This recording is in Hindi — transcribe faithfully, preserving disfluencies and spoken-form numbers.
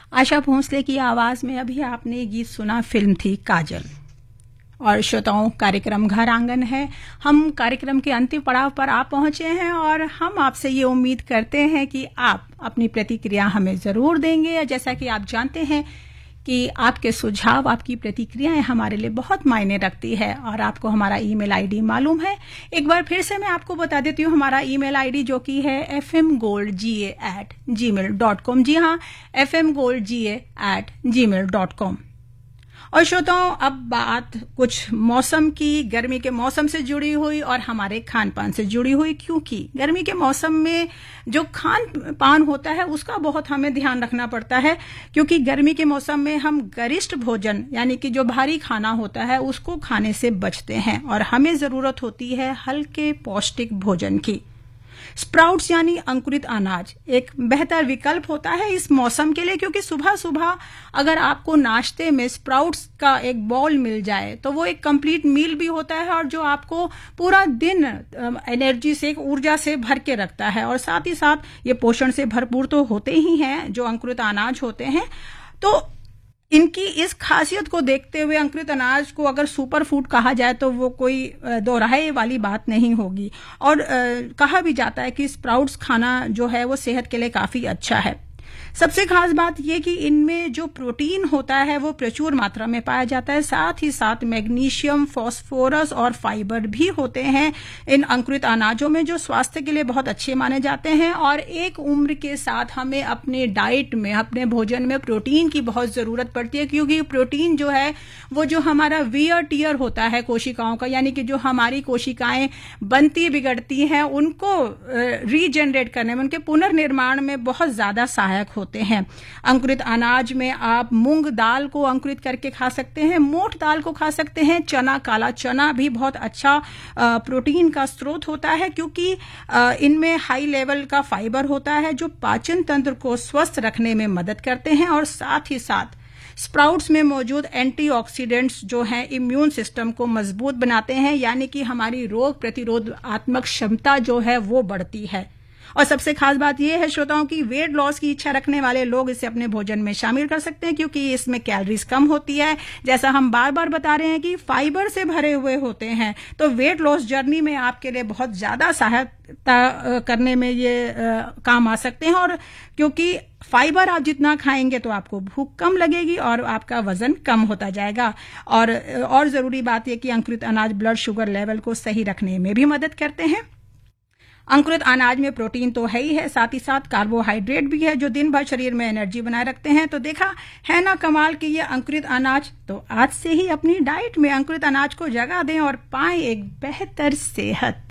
आशा भोंसले की आवाज में अभी आपने ये गीत सुना, फिल्म थी काजल। और श्रोताओं, कार्यक्रम घर आंगन है। हम कार्यक्रम के अंतिम पड़ाव पर आप पहुंचे हैं और हम आपसे ये उम्मीद करते हैं कि आप अपनी प्रतिक्रिया हमें ज़रूर देंगे। जैसा कि आप जानते हैं कि आपके सुझाव, आपकी प्रतिक्रियाएं हमारे लिए बहुत मायने रखती है और आपको हमारा ईमेल आईडी मालूम है। एक बार फिर से मैं आपको बता देती हूँ हमारा ईमेल आईडी, जो कि है एफ एम गोल्ड जी ए एट जी मेल डॉट कॉम। जी हाँ, एफ एम गोल्ड जी ए एट जी मेल डॉट कॉम। और श्रोताओं, अब बात कुछ मौसम की, गर्मी के मौसम से जुड़ी हुई और हमारे खान पान से जुड़ी हुई, क्योंकि गर्मी के मौसम में जो खान पान होता है उसका बहुत हमें ध्यान रखना पड़ता है, क्योंकि गर्मी के मौसम में हम गरिष्ठ भोजन यानी कि जो भारी खाना होता है उसको खाने से बचते हैं और हमें जरूरत होती है हल्के पौष्टिक भोजन की। स्प्राउट्स यानी अंकुरित अनाज एक बेहतर विकल्प होता है इस मौसम के लिए, क्योंकि सुबह सुबह अगर आपको नाश्ते में स्प्राउट्स का एक बॉल मिल जाए तो वो एक कंप्लीट मील भी होता है और जो आपको पूरा दिन एनर्जी से, ऊर्जा से भर के रखता है। और साथ ही साथ ये पोषण से भरपूर तो होते ही हैं जो अंकुरित अनाज होते हैं। तो इनकी इस खासियत को देखते हुए अंकुरित अनाज को अगर सुपर फूड कहा जाए तो वो कोई दोहराए वाली बात नहीं होगी। और आ, कहा भी जाता है कि स्प्राउट्स खाना जो है वो सेहत के लिए काफी अच्छा है। सबसे खास बात यह कि इनमें जो प्रोटीन होता है वो प्रचुर मात्रा में पाया जाता है। साथ ही साथ मैग्नीशियम, फास्फोरस और फाइबर भी होते हैं इन अंकुरित अनाजों में, जो स्वास्थ्य के लिए बहुत अच्छे माने जाते हैं। और एक उम्र के साथ हमें अपने डाइट में, अपने भोजन में प्रोटीन की बहुत जरूरत पड़ती है, क्योंकि प्रोटीन जो है वो जो हमारा वियर टियर होता है कोशिकाओं का, यानी कि जो हमारी कोशिकाएं बनती बिगड़ती हैं उनको रीजनरेट करने में, उनके पुनर्निर्माण में बहुत ज्यादा सहायक होते हैं। अंकुरित अनाज में आप मूंग दाल को अंकुरित करके खा सकते हैं, मोठ दाल को खा सकते हैं, चना, काला चना भी बहुत अच्छा प्रोटीन का स्रोत होता है, क्योंकि इनमें हाई लेवल का फाइबर होता है जो पाचन तंत्र को स्वस्थ रखने में मदद करते हैं। और साथ ही साथ स्प्राउट्स में मौजूद एंटीऑक्सीडेंट्स जो हैं इम्यून सिस्टम को मजबूत बनाते हैं, यानी कि हमारी रोग प्रतिरोधात्मक क्षमता जो है वो बढ़ती है। और सबसे खास बात यह है श्रोताओं की, वेट लॉस की इच्छा रखने वाले लोग इसे अपने भोजन में शामिल कर सकते हैं, क्योंकि इसमें कैलोरीज कम होती है। जैसा हम बार बार बता रहे हैं कि फाइबर से भरे हुए होते हैं, तो वेट लॉस जर्नी में आपके लिए बहुत ज्यादा सहायता करने में ये आ, काम आ सकते हैं। और क्योंकि फाइबर आप जितना खाएंगे तो आपको भूख कम लगेगी और आपका वजन कम होता जाएगा। और और जरूरी बात यह कि अंकुरित अनाज ब्लड शुगर लेवल को सही रखने में भी मदद करते हैं। अंकुरित अनाज में प्रोटीन तो है ही है, साथ ही साथ कार्बोहाइड्रेट भी है जो दिन भर शरीर में एनर्जी बनाए रखते हैं। तो देखा है ना कमाल की ये अंकुरित अनाज। तो आज से ही अपनी डाइट में अंकुरित अनाज को जगह दें और पाएं एक बेहतर सेहत।